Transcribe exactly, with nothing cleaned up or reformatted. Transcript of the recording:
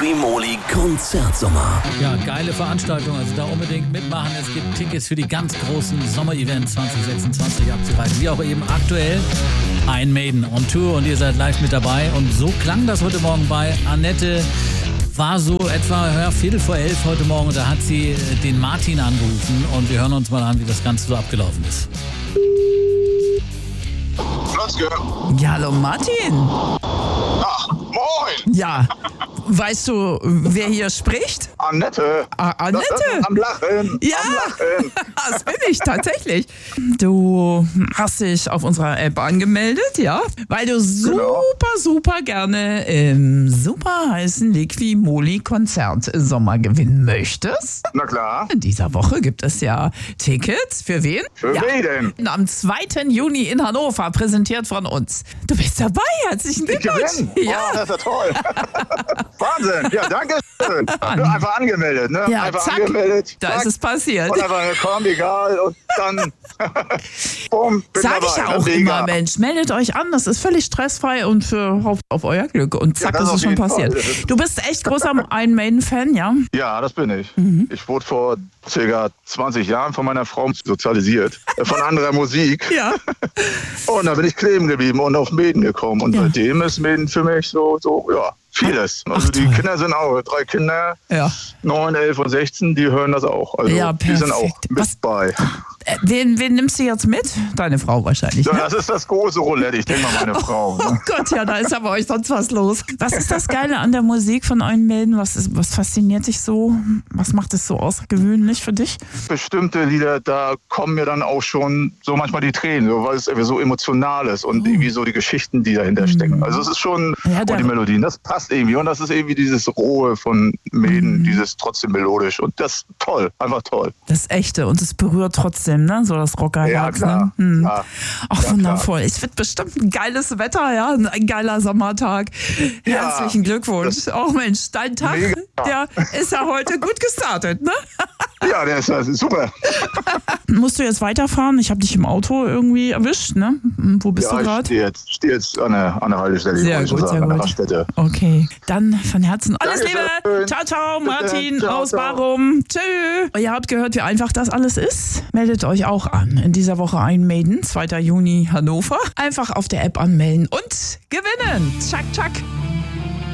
Liquimoli Konzertsommer. Ja, geile Veranstaltung, also da unbedingt mitmachen. Es gibt Tickets für die ganz großen Sommer-Events zwanzig sechsundzwanzig abzureißen. Wie auch eben aktuell Iron Maiden on Tour und ihr seid live mit dabei. Und so klang das heute Morgen bei Annette. War so etwa hör, Viertel vor elf heute Morgen und da hat sie den Martin angerufen und wir hören uns mal an, wie das Ganze so abgelaufen ist. Flotzke. Ja, hallo Martin. Ach, moin. Ja, weißt du, wer hier spricht? Annette. Ah, Annette? Das, das am Lachen. Ja, Am Lachen. das bin ich tatsächlich. Du hast dich auf unserer App angemeldet, ja? Weil du super, Genau. super gerne im super heißen Liquimoli-Konzert Sommer gewinnen möchtest. Na klar. In dieser Woche gibt es ja Tickets. Für wen? Für ja. wen denn? Am zweiten Juni in Hannover, präsentiert von uns. Du bist dabei, herzlichen Ich Glückwunsch. gewinne. Ja. Oh, das ist ja toll. Wahnsinn. Ja, danke schön. Einfach angemeldet, ne? Ja, einfach zack, angemeldet. da zack. ist es passiert. Und einfach gekommen, egal. Und dann, bumm, bin Sag dabei. ich ja Ne? auch Mega. immer, Mensch, meldet euch an, das ist völlig stressfrei und für auf, auf euer Glück. Und zack, Ja, das ist es auf schon jeden passiert. Fall. Das ist- Du bist echt großer Iron Maiden-Fan, ja? Ja, das bin ich. Mhm. Ich wurde vor circa zwanzig Jahren von meiner Frau sozialisiert. äh, Von anderer Musik. Ja. Und da bin ich kleben geblieben und auf Maiden gekommen. Und Ja. seitdem ist Maiden für mich so, so ja, vieles. Also Ach, die toll. Kinder sind auch, drei Kinder, Ja. neun, elf und sechzehn, die hören das auch. Also Ja, die sind auch perfekt. mit Was- bei. Äh, wen, wen nimmst du jetzt mit? Deine Frau wahrscheinlich. Ja, Ne? das ist das große Roulette, ich denke mal meine Frau. Oh Ne? Gott, ja, da ist ja bei euch sonst was los. Was ist das Geile an der Musik von Iron Maiden? Was, ist, was fasziniert dich so? Was macht es so außergewöhnlich für dich? Bestimmte Lieder, da kommen mir dann auch schon so manchmal die Tränen, so, weil es irgendwie so emotional ist und irgendwie so die Geschichten, die dahinter stecken. Also es ist schon, Oh. Ja, und da- die Melodien, das passt irgendwie und das ist irgendwie dieses Rohe von Maiden, Mhm. dieses trotzdem melodisch und das ist toll, einfach toll. Das Echte und es berührt trotzdem, ne? So das Rockerherz. Ja, klar. Ne? Hm. klar. Ach, Ja, wundervoll. Es wird bestimmt ein geiles Wetter, ja, ein geiler Sommertag. Ja, Herzlichen Glückwunsch. Auch Mensch, dein Tag, Mega. der ist ja heute gut gestartet, ne? Ja, der ist, das ist super. Musst du jetzt weiterfahren? Ich habe dich im Auto irgendwie erwischt, ne? Wo bist Ja, du ich gerade? stehe jetzt, steh jetzt an der, an der Haltestelle, Sehr wollte ich schon gut, sagen, sehr an der gut. Raststätte. Okay, dann von Herzen alles Dankeschön. Liebe. Ciao, ciao, Bitte. Martin Ciao, aus ciao. Barum. Tschö. Ihr habt gehört, wie einfach das alles ist. Meldet euch auch an. In dieser Woche Iron Maiden, zweiten Juni Hannover. Einfach auf der App anmelden und gewinnen. Tschack, tschack.